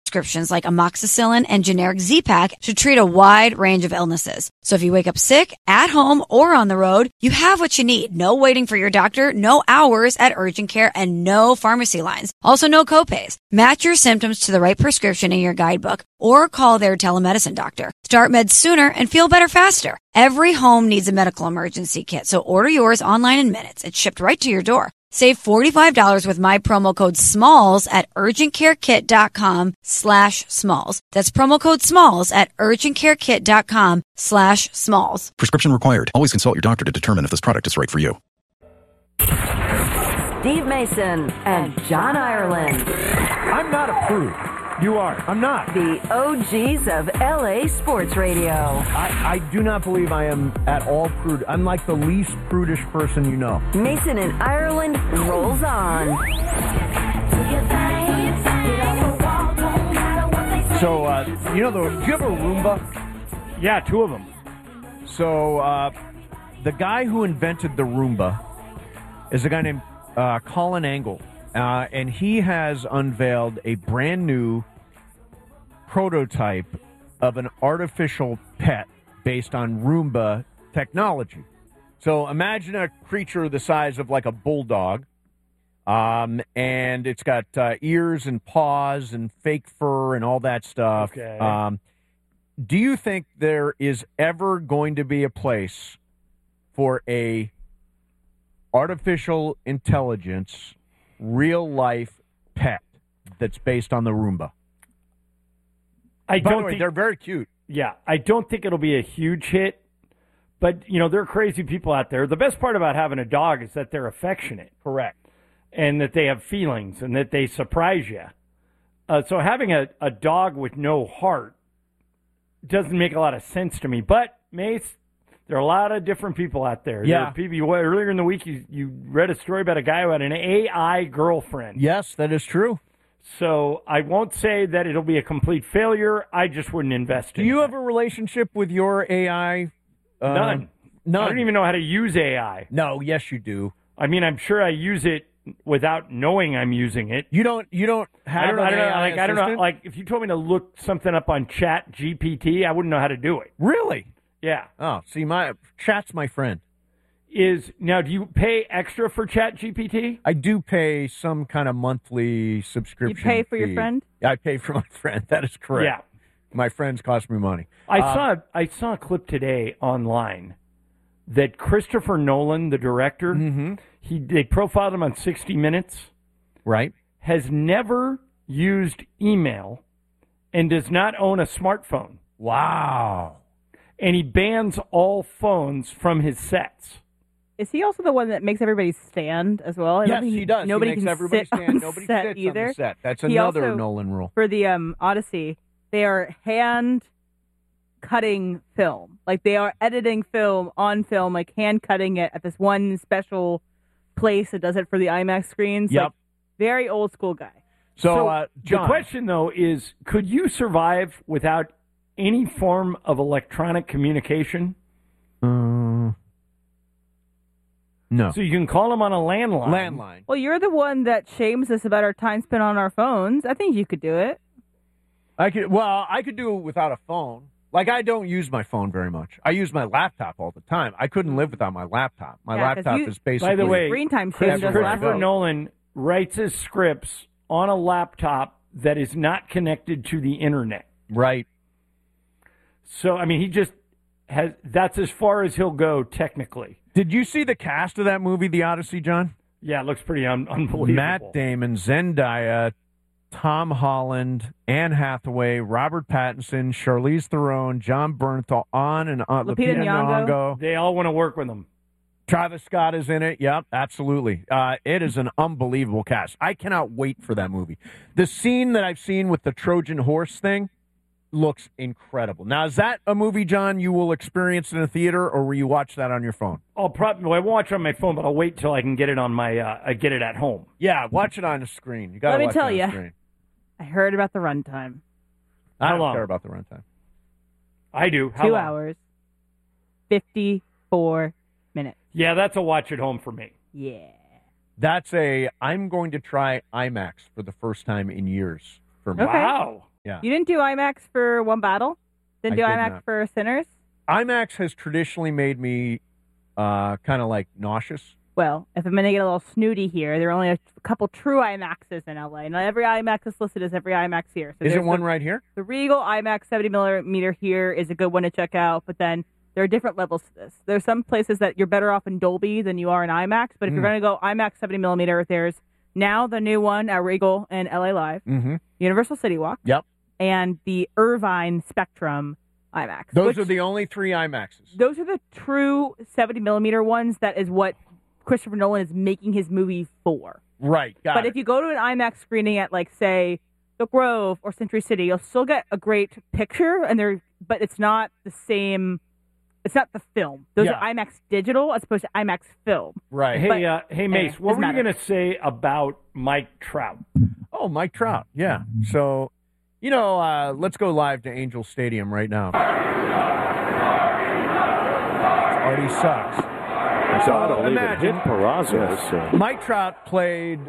prescriptions like amoxicillin and generic Z-Pak to treat a wide range of illnesses. So if you wake up sick, at home, or on the road, you have what you need. No waiting for your doctor, no hours at urgent care, and no pharmacy lines. Also, no copays. Match your symptoms to the right prescription in your guidebook or call their telemedicine doctor. Start meds sooner and feel better faster. Every home needs a medical emergency kit, so order yours online in minutes. It's shipped right to your door. Save $45 with my promo code SMALLS at urgentcarekit.com/smalls. That's promo code SMALLS at urgentcarekit.com/smalls. Prescription required. Always consult your doctor to determine if this product is right for you. Steve Mason and John Ireland. I'm not a prude. You are. I'm not. The OGs of LA Sports Radio. I do not believe I am at all prude. I'm like the least prudish person you know. Mason and Ireland rolls on. So, do you have a Roomba? Yeah, 2 of them. So, the guy who invented the Roomba is a guy named Colin Angle. And he has unveiled a brand new prototype of an artificial pet based on Roomba technology. So imagine a creature the size of like a bulldog, and it's got ears and paws and fake fur and all that stuff. Okay. Do you think there is ever going to be a place for a artificial intelligence real-life pet that's based on the Roomba? By the way, they're very cute. Yeah, I don't think it'll be a huge hit, but, there are crazy people out there. The best part about having a dog is that they're affectionate. Correct. And that they have feelings and that they surprise you. So having a dog with no heart doesn't make a lot of sense to me. But, Mace, there are a lot of different people out there. Yeah. There are people, earlier in the week, you read a story about a guy who had an AI girlfriend. Yes, that is true. So I won't say that it'll be a complete failure. I just wouldn't invest in it. Do you have a relationship with your AI? None. I don't even know how to use AI. No, yes, you do. I mean, I'm sure I use it without knowing I'm using it. You don't have an AI I don't know. assistant? Like, if you told me to look something up on Chat GPT, I wouldn't know how to do it. Really? Yeah. Oh, see, Chat's my friend. Now, do you pay extra for Chat GPT? I do pay some kind of monthly subscription. You pay for your fee. friend? I pay for my friend. That is correct. Yeah. My friends cost me money. I saw a clip today online that Christopher Nolan, the director, they profiled him on 60 Minutes. Right. Has never used email and does not own a smartphone. Wow. And he bans all phones from his sets. Is he also the one that makes everybody stand as well? Yes, he does. Nobody he makes can everybody sit stand. on Nobody set sits either. on the set. That's He another also, Nolan rule. For the Odyssey, they are hand cutting film. Like, they are editing film on film, like hand cutting it at this one special place that does it for the IMAX screens. Yep. Like, very old school guy. So John, the question, though, is could you survive without any form of electronic communication? No. So you can call him on a landline. Landline. Well, you're the one that shames us about our time spent on our phones. I think you could do it. I could do it without a phone. Like, I don't use my phone very much. I use my laptop all the time. I couldn't live without my laptop. My laptop is basically... By the way, screen time Christopher Nolan writes his scripts on a laptop that is not connected to the internet. Right. So, I mean, he just has... That's as far as he'll go, technically. Did you see the cast of that movie, The Odyssey, John? Yeah, it looks pretty unbelievable. Matt Damon, Zendaya, Tom Holland, Anne Hathaway, Robert Pattinson, Charlize Theron, John Bernthal, on and on. Lupita Nyong'o. They all want to work with him. Travis Scott is in it. Yep, absolutely. It is an unbelievable cast. I cannot wait for that movie. The scene that I've seen with the Trojan horse thing looks incredible. Now, is that a movie, John, you will experience in a theater, or will you watch that on your phone? I won't watch it on my phone, but I'll wait till I can get it on my get it at home. Yeah, watch it on the screen. You got to Let me watch tell it on you, the screen. I heard about the runtime. I How don't long? care about the runtime. I do. How 2 long? hours, 54 minutes. Yeah, that's a watch at home for me. Yeah. I'm going to try IMAX for the first time in years for me. Okay. Wow. Yeah. You didn't do IMAX for One Battle? Didn't do I did IMAX not. for Sinners? IMAX has traditionally made me kind of like nauseous. Well, if I'm going to get a little snooty here, there are only a couple true IMAXs in LA. Not every IMAX is listed as every IMAX here. So Is it there's one right here? The Regal IMAX 70mm here is a good one to check out, but then there are different levels to this. There's some places that you're better off in Dolby than you are in IMAX, but if you're going to go IMAX 70mm, there's now the new one at Regal and LA Live, Universal City Walk, Yep. and the Irvine Spectrum IMAX. Those are the only 3 IMAXs. Those are the true 70mm ones. That is what Christopher Nolan is making his movie for. Right. But if you go to an IMAX screening at, like, say, The Grove or Century City, you'll still get a great picture, but it's not the same. It's not the film. Those are IMAX digital as opposed to IMAX film. Right. Hey, Mace, what were you going to say about Mike Trout? Oh, Mike Trout. Yeah. So, let's go live to Angel Stadium right now. Artie sucks. So imagine Mike Trout played,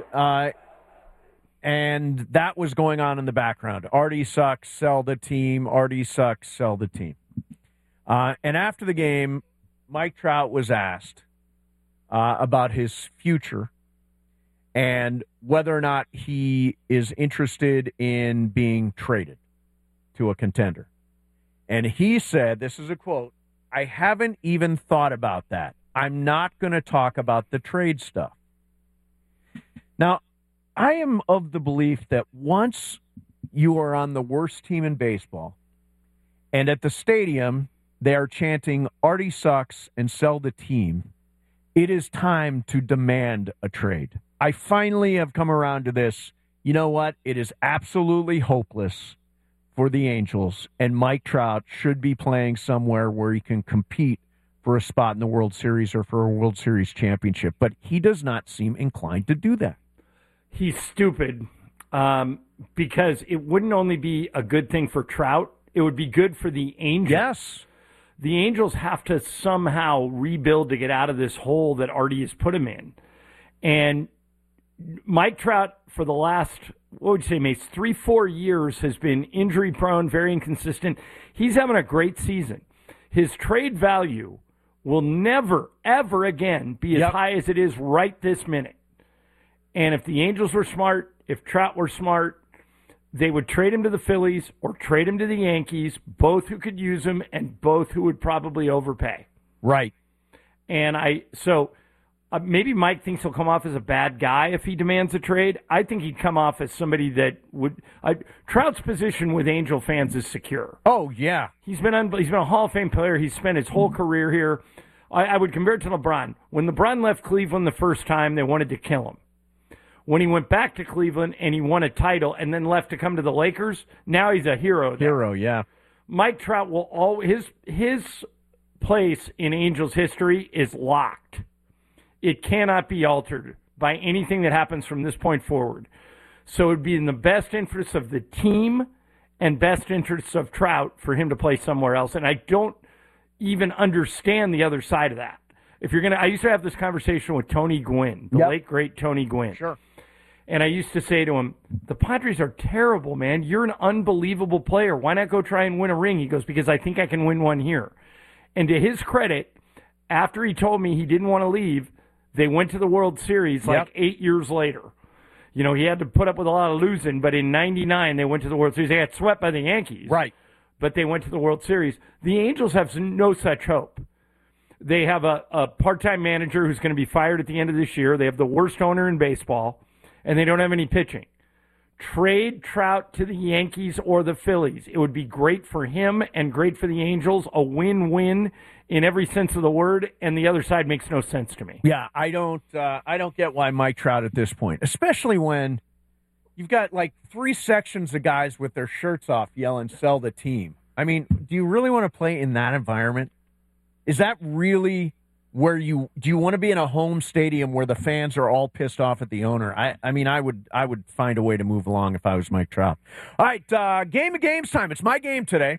and that was going on in the background. Artie sucks, sell the team. Artie sucks, sell the team. And after the game, Mike Trout was asked about his future and whether or not he is interested in being traded to a contender. And he said, this is a quote, "I haven't even thought about that. I'm not going to talk about the trade stuff." Now, I am of the belief that once you are on the worst team in baseball and at the stadium they are chanting "Artie sucks" and "sell the team," it is time to demand a trade. I finally have come around to this. You know what? It is absolutely hopeless for the Angels, and Mike Trout should be playing somewhere where he can compete for a spot in the World Series or for a World Series championship. But he does not seem inclined to do that. He's stupid because it wouldn't only be a good thing for Trout, it would be good for the Angels. Yes. The Angels have to somehow rebuild to get out of this hole that Artie has put him in. And Mike Trout, for the last, what would you say, Mace, 3-4 years has been injury-prone, very inconsistent. He's having a great season. His trade value will never, ever again be as high as it is right this minute. And if the Angels were smart, if Trout were smart, they would trade him to the Phillies or trade him to the Yankees, both who could use him and both who would probably overpay. Right. And maybe Mike thinks he'll come off as a bad guy if he demands a trade. I think he'd come off as somebody that would. Trout's position with Angel fans is secure. Oh yeah, he's been a Hall of Fame player. He's spent his whole career here. I would compare it to LeBron. When LeBron left Cleveland the first time, they wanted to kill him. When he went back to Cleveland and he won a title and then left to come to the Lakers, now he's a hero there. Hero, yeah. Mike Trout will always his place in Angels history is locked. It cannot be altered by anything that happens from this point forward. So it would be in the best interest of the team and best interests of Trout for him to play somewhere else. And I don't even understand the other side of that. I used to have this conversation with Tony Gwynn, the late great Tony Gwynn. Sure. And I used to say to him, "The Padres are terrible, man. You're an unbelievable player. Why not go try and win a ring?" He goes, "Because I think I can win one here." And to his credit, after he told me he didn't want to leave, they went to the World Series 8 years later. You know, he had to put up with a lot of losing, but in '99 they went to the World Series. They got swept by the Yankees. Right. But they went to the World Series. The Angels have no such hope. They have a part-time manager who's going to be fired at the end of this year. They have the worst owner in baseball, and they don't have any pitching. Trade Trout to the Yankees or the Phillies. It would be great for him and great for the Angels, a win-win in every sense of the word, and the other side makes no sense to me. Yeah, I don't get why Mike Trout at this point, especially when you've got like 3 sections of guys with their shirts off yelling, "Sell the team." I mean, do you really want to play in that environment? Is that really where do you want to be in a home stadium where the fans are all pissed off at the owner? I mean, I would find a way to move along if I was Mike Trout. All right, game of games time. It's my game today.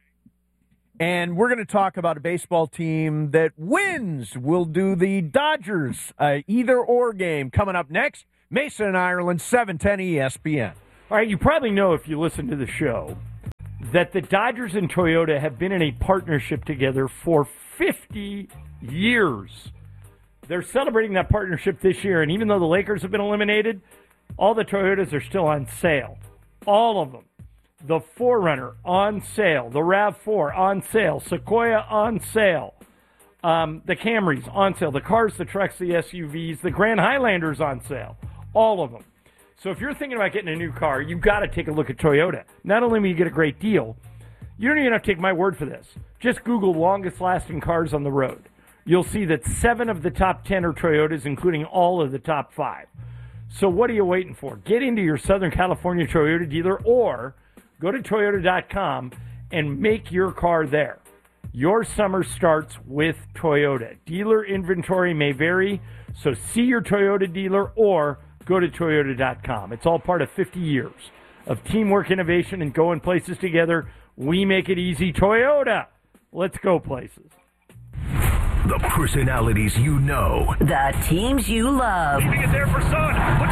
And we're going to talk about a baseball team that wins. We'll do the Dodgers either-or game coming up next. Mason and Ireland, 710 ESPN. All right, you probably know if you listen to the show that the Dodgers and Toyota have been in a partnership together for 50 years. They're celebrating that partnership this year, and even though the Lakers have been eliminated, all the Toyotas are still on sale. All of them. The 4Runner on sale. The RAV4 on sale. Sequoia on sale. The Camrys on sale. The cars, the trucks, the SUVs. The Grand Highlanders on sale. All of them. So if you're thinking about getting a new car, you've got to take a look at Toyota. Not only will you get a great deal, you don't even have to take my word for this. Just Google longest lasting cars on the road. You'll see that 7 of the top 10 are Toyotas, including all of the top 5. So what are you waiting for? Get into your Southern California Toyota dealer or go to Toyota.com and make your car there. Your summer starts with Toyota. Dealer inventory may vary, so see your Toyota dealer or go to Toyota.com. It's all part of 50 years of teamwork, innovation, and going places together. We make it easy. Toyota. Let's go places. The personalities you know. The teams you love. Leaving it there for Son.